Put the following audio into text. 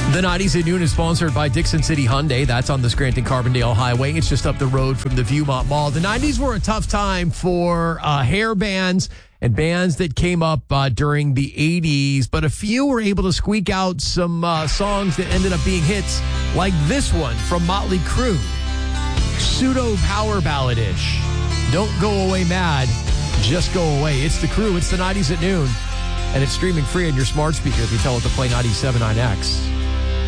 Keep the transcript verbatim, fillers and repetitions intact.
The nineties at Noon is sponsored by Dixon City Hyundai. That's on the Scranton-Carbondale Highway. It's just up the road from the Viewmont Mall. The nineties were a tough time for uh, hair bands and bands that came up uh, during the eighties, but a few were able to squeak out some uh, songs that ended up being hits, like this one from Motley Crue. Pseudo power ballad-ish. Don't go away mad, just go away. It's the Crew. It's the nineties at Noon, and it's streaming free on your smart speaker if you tell it to play ninety-seven point nine X.